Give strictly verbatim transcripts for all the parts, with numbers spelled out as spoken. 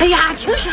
哎呀，听啥？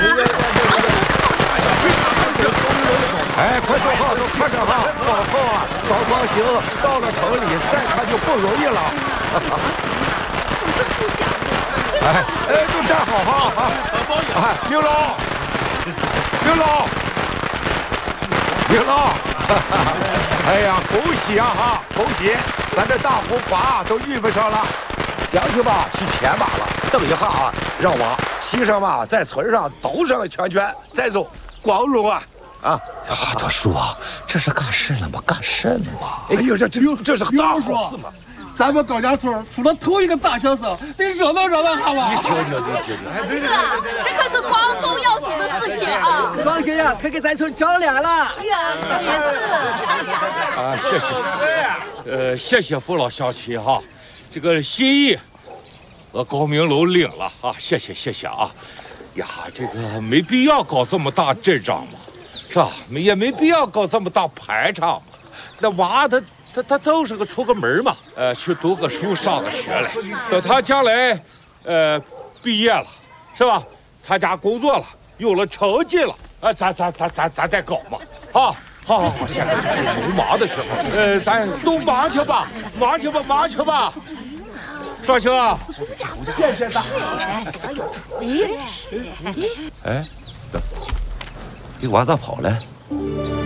哎，快说话，都看着哈，好好啊，高高兴，到了城里再看就不容易了。 我是不想的。 哎哎，都站好哈哈！哎，刘老，刘老，刘老，哎呀，恭喜啊哈，恭喜！咱这大红花都遇不上了。乡亲吧，去牵马了。等一下啊，让我骑上马，在村上兜上圈圈，再走，光荣啊！啊， 啊，大叔啊，这是干事了吗？干什么？ 哎呦，这这这是个大好事嘛！ 咱们高家村出了头一个大学生，得热闹热闹他吧？ 你听听，你听听。 是啊，这可是光宗耀祖的事情啊！ 双喜呀，可给咱村长脸了。 哎呀，也是。 啊，谢谢。呃，谢谢父老乡亲哈，这个心意，我高明楼领了啊，谢谢谢谢啊。呀，这个没必要搞这么大阵仗嘛。是吧？没也没必要搞这么大排场嘛。那娃他他他都是个出个门嘛，呃，去读个书，上个学来。等他将来，呃，毕业了，是吧？参加工作了，有了成绩了，呃，咱咱咱咱咱再搞嘛，啊！好好好，现在农忙的时候，呃，咱都忙去吧，忙去吧，忙去吧。双兄啊， 谢谢大。 哎，这娃咋跑了？